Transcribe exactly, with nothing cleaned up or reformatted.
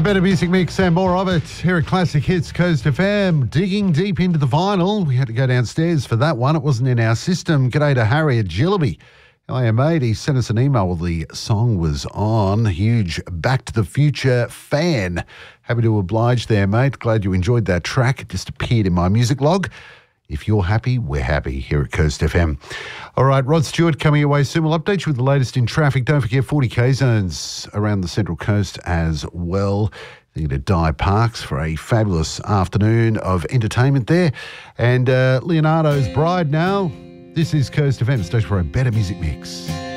better music mix and more of it here at Classic Hits Coast F M. Digging deep into the vinyl. We had to go downstairs for that one. It wasn't in our system. G'day to Harry at Gillaby. Hiya, mate. He sent us an email while the song was on. Huge Back to the Future fan. Happy to oblige there, mate. Glad you enjoyed that track. It just appeared in my music log. If you're happy, we're happy here at Coast F M. All right, Rod Stewart coming your way soon. We'll update you with the latest in traffic. Don't forget forty K zones around the Central Coast as well. Thinking of Di Parks for a fabulous afternoon of entertainment there. And uh, Leonardo's Bride now. This is Coast F M, station for a better music mix.